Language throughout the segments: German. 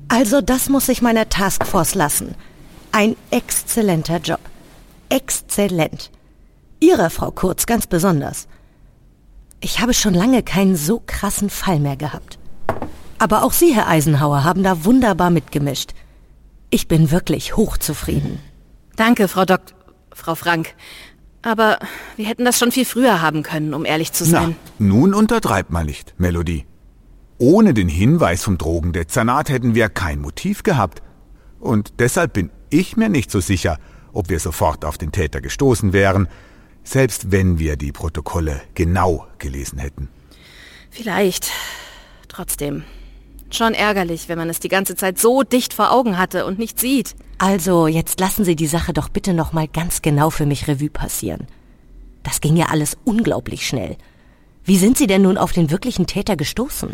Also das muss ich meiner Taskforce lassen. Ein exzellenter Job. Exzellent. Ihrer Frau Kurz ganz besonders. Ich habe schon lange keinen so krassen Fall mehr gehabt. Aber auch Sie, Herr Eisenhauer, haben da wunderbar mitgemischt. Ich bin wirklich hochzufrieden. Danke, Frau Frank. Aber wir hätten das schon viel früher haben können, um ehrlich zu sein. Na, nun untertreibt mal nicht, Melodie. Ohne den Hinweis vom Drogendezernat hätten wir kein Motiv gehabt. Und deshalb bin ich mir nicht so sicher, ob wir sofort auf den Täter gestoßen wären, selbst wenn wir die Protokolle genau gelesen hätten. Vielleicht. Trotzdem. Schon ärgerlich, wenn man es die ganze Zeit so dicht vor Augen hatte und nicht sieht. Also, jetzt lassen Sie die Sache doch bitte noch mal ganz genau für mich Revue passieren. Das ging ja alles unglaublich schnell. Wie sind Sie denn nun auf den wirklichen Täter gestoßen?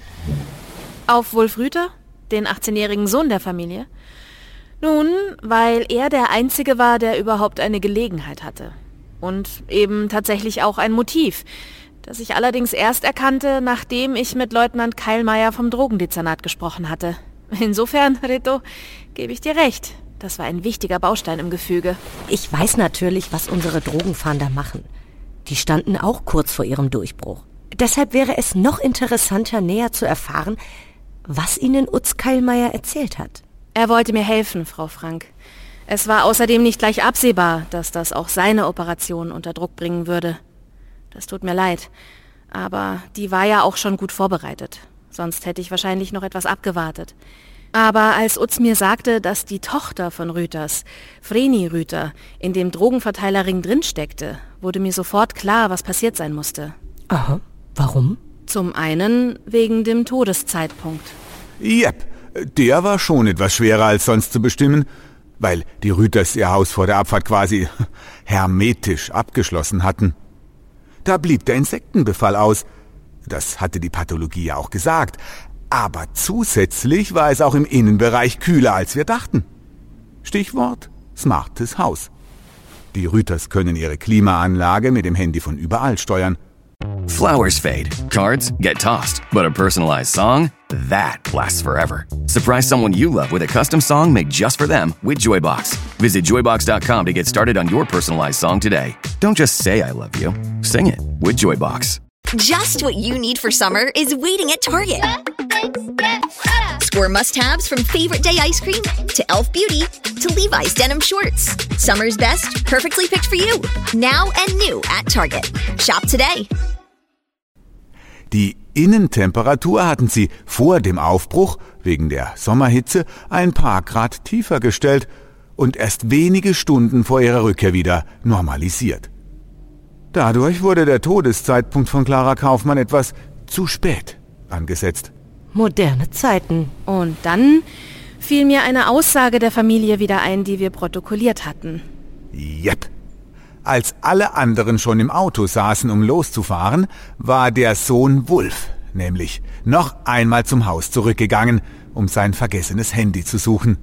Auf Wulf Rüther, den 18-jährigen Sohn der Familie? Nun, weil er der Einzige war, der überhaupt eine Gelegenheit hatte. Und eben tatsächlich auch ein Motiv, das ich allerdings erst erkannte, nachdem ich mit Leutnant Keilmeier vom Drogendezernat gesprochen hatte. Insofern, Reto, gebe ich dir recht. Das war ein wichtiger Baustein im Gefüge. Ich weiß natürlich, was unsere Drogenfahnder machen. Die standen auch kurz vor ihrem Durchbruch. Deshalb wäre es noch interessanter, näher zu erfahren, was Ihnen Utz Keilmeier erzählt hat. Er wollte mir helfen, Frau Frank. Es war außerdem nicht gleich absehbar, dass das auch seine Operation unter Druck bringen würde. Das tut mir leid, aber die war ja auch schon gut vorbereitet. Sonst hätte ich wahrscheinlich noch etwas abgewartet. Aber als Utz mir sagte, dass die Tochter von Rüthers, Vreni Rüther, in dem Drogenverteilerring drin steckte, wurde mir sofort klar, was passiert sein musste. Aha, warum? Zum einen wegen dem Todeszeitpunkt. Jep, der war schon etwas schwerer als sonst zu bestimmen, weil die Rüthers ihr Haus vor der Abfahrt quasi hermetisch abgeschlossen hatten. Da blieb der Insektenbefall aus. Das hatte die Pathologie ja auch gesagt. Aber zusätzlich war es auch im Innenbereich kühler, als wir dachten. Stichwort smartes Haus. Die Rüthers können ihre Klimaanlage mit dem Handy von überall steuern. Flowers fade, cards get tossed, but a personalized song, that lasts forever. Surprise someone you love with a custom song made just for them with Joybox. Visit joybox.com to get started on your personalized song today. Don't just say I love you, sing it with Joybox. Just what you need for summer is waiting at Target. Score must-haves from Favorite Day ice cream to Elf Beauty to Levi's denim shorts. Summer's best, perfectly picked for you. Now and new at Target. Shop today. Die Innentemperatur hatten sie vor dem Aufbruch, wegen der Sommerhitze, ein paar Grad tiefer gestellt und erst wenige Stunden vor ihrer Rückkehr wieder normalisiert. Dadurch wurde der Todeszeitpunkt von Clara Kaufmann etwas zu spät angesetzt. Moderne Zeiten. Und dann fiel mir eine Aussage der Familie wieder ein, die wir protokolliert hatten. Jep. Als alle anderen schon im Auto saßen, um loszufahren, war der Sohn Wulf nämlich noch einmal zum Haus zurückgegangen, um sein vergessenes Handy zu suchen.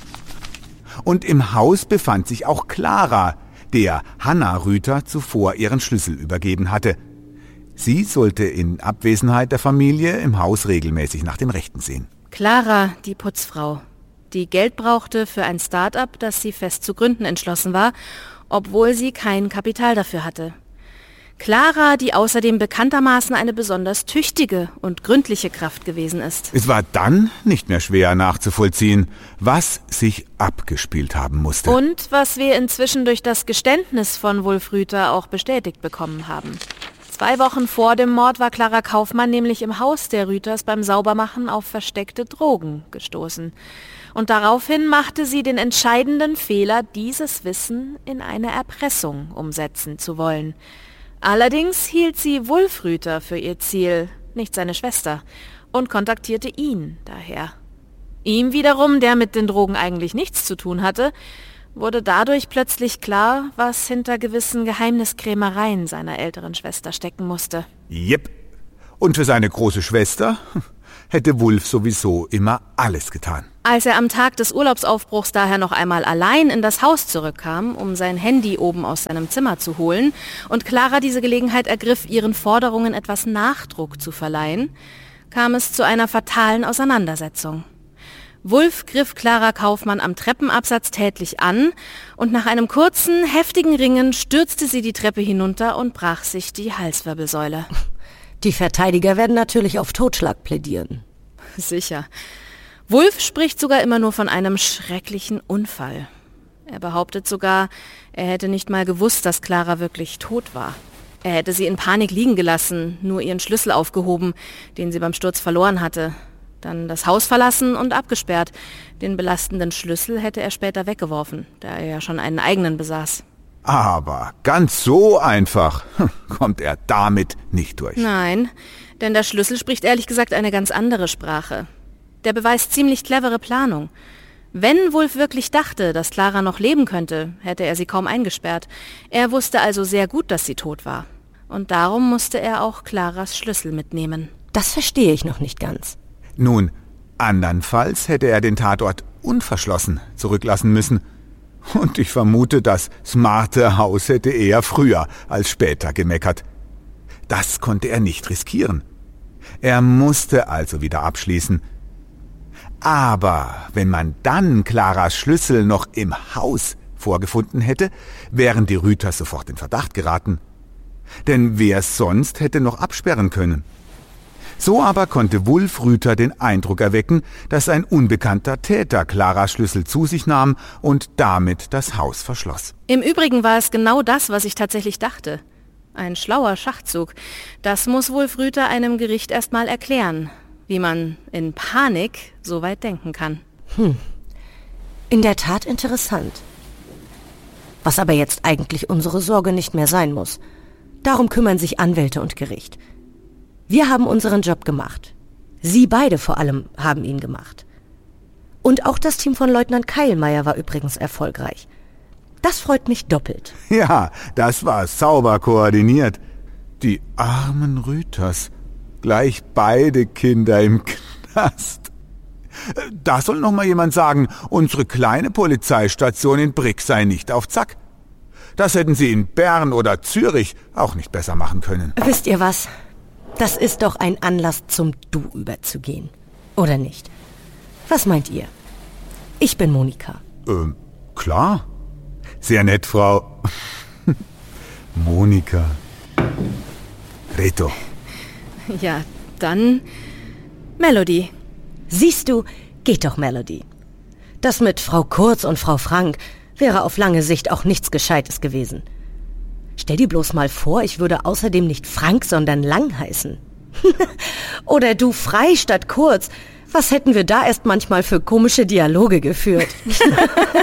Und im Haus befand sich auch Clara, der Hanna Rüther zuvor ihren Schlüssel übergeben hatte. Sie sollte in Abwesenheit der Familie im Haus regelmäßig nach dem Rechten sehen. Clara, die Putzfrau, die Geld brauchte für ein Start-up, das sie fest zu gründen entschlossen war, obwohl sie kein Kapital dafür hatte. Clara, die außerdem bekanntermaßen eine besonders tüchtige und gründliche Kraft gewesen ist. Es war dann nicht mehr schwer nachzuvollziehen, was sich abgespielt haben musste. Und was wir inzwischen durch das Geständnis von Wulf Rüther auch bestätigt bekommen haben. 2 Wochen vor dem Mord war Clara Kaufmann nämlich im Haus der Rüthers beim Saubermachen auf versteckte Drogen gestoßen. Und daraufhin machte sie den entscheidenden Fehler, dieses Wissen in eine Erpressung umsetzen zu wollen. Allerdings hielt sie Wulf Rüther für ihr Ziel, nicht seine Schwester, und kontaktierte ihn daher. Ihm wiederum, der mit den Drogen eigentlich nichts zu tun hatte, wurde dadurch plötzlich klar, was hinter gewissen Geheimniskrämereien seiner älteren Schwester stecken musste. Jep. Und für seine große Schwester hätte Wulf sowieso immer alles getan. Als er am Tag des Urlaubsaufbruchs daher noch einmal allein in das Haus zurückkam, um sein Handy oben aus seinem Zimmer zu holen, und Clara diese Gelegenheit ergriff, ihren Forderungen etwas Nachdruck zu verleihen, kam es zu einer fatalen Auseinandersetzung. Wulf griff Clara Kaufmann am Treppenabsatz tätlich an und nach einem kurzen, heftigen Ringen stürzte sie die Treppe hinunter und brach sich die Halswirbelsäule. Die Verteidiger werden natürlich auf Totschlag plädieren. Sicher. Wulf spricht sogar immer nur von einem schrecklichen Unfall. Er behauptet sogar, er hätte nicht mal gewusst, dass Clara wirklich tot war. Er hätte sie in Panik liegen gelassen, nur ihren Schlüssel aufgehoben, den sie beim Sturz verloren hatte. Dann das Haus verlassen und abgesperrt. Den belastenden Schlüssel hätte er später weggeworfen, da er ja schon einen eigenen besaß. Aber ganz so einfach kommt er damit nicht durch. Nein, denn der Schlüssel spricht ehrlich gesagt eine ganz andere Sprache. Der beweist ziemlich clevere Planung. Wenn Wulf wirklich dachte, dass Clara noch leben könnte, hätte er sie kaum eingesperrt. Er wusste also sehr gut, dass sie tot war. Und darum musste er auch Claras Schlüssel mitnehmen. Das verstehe ich noch nicht ganz. Nun, andernfalls hätte er den Tatort unverschlossen zurücklassen müssen. Und ich vermute, das smarte Haus hätte eher früher als später gemeckert. Das konnte er nicht riskieren. Er musste also wieder abschließen. Aber wenn man dann Claras Schlüssel noch im Haus vorgefunden hätte, wären die Rüters sofort in Verdacht geraten. Denn wer sonst hätte noch absperren können? So aber konnte Wulf Rüther den Eindruck erwecken, dass ein unbekannter Täter Claras Schlüssel zu sich nahm und damit das Haus verschloss. Im Übrigen war es genau das, was ich tatsächlich dachte. Ein schlauer Schachzug. Das muss Wulf Rüther einem Gericht erst mal erklären, wie man in Panik so weit denken kann. In der Tat interessant. Was aber jetzt eigentlich unsere Sorge nicht mehr sein muss. Darum kümmern sich Anwälte und Gericht. Wir haben unseren Job gemacht. Sie beide vor allem haben ihn gemacht. Und auch das Team von Leutnant Keilmeier war übrigens erfolgreich. Das freut mich doppelt. Ja, das war sauber koordiniert. Die armen Rüters. Gleich beide Kinder im Knast. Da soll noch mal jemand sagen, unsere kleine Polizeistation in Brix sei nicht auf Zack. Das hätten sie in Bern oder Zürich auch nicht besser machen können. Wisst ihr was? Das ist doch ein Anlass, zum Du überzugehen. Oder nicht? Was meint ihr? Ich bin Monika. Klar. Sehr nett, Frau Monika. Reto. Ja, dann Melody. Siehst du, geht doch, Melody. Das mit Frau Kurz und Frau Frank wäre auf lange Sicht auch nichts Gescheites gewesen. Stell dir bloß mal vor, ich würde außerdem nicht Frank, sondern Lang heißen. Oder du Frei statt Kurz. Was hätten wir da erst manchmal für komische Dialoge geführt?